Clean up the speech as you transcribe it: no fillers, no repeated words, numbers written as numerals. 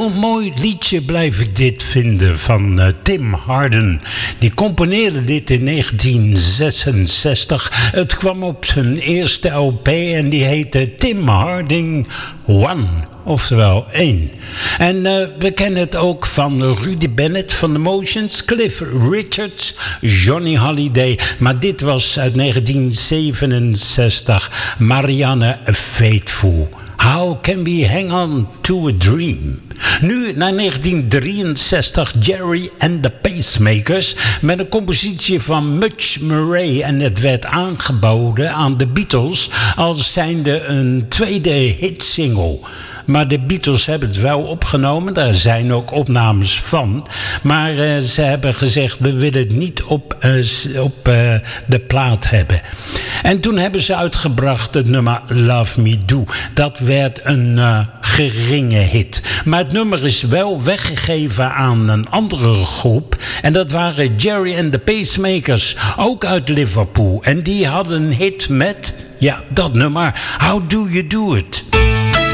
Zo'n mooi liedje blijf ik dit vinden van Tim Hardin. Die componeerde dit in 1966. Het kwam op zijn eerste LP en die heette Tim Harding One. Oftewel 1. En we kennen het ook van Rudy Bennett van The Motions, Cliff Richards, Johnny Holiday. Maar dit was uit 1967, Marianne Faithfull. How can we hang on to a dream? Nu naar 1963, Jerry and the Pacemakers met een compositie van Much Murray. En het werd aangeboden aan de Beatles als zijnde een tweede hitsingle. Maar de Beatles hebben het wel opgenomen. Daar zijn ook opnames van. Maar ze hebben gezegd, we willen het niet op de plaat hebben. En toen hebben ze uitgebracht het nummer Love Me Do. Dat werd een geringe hit. Maar het nummer is wel weggegeven aan een andere groep. En dat waren Jerry and the Pacemakers. Ook uit Liverpool. En die hadden een hit met, ja, dat nummer. How Do You Do It?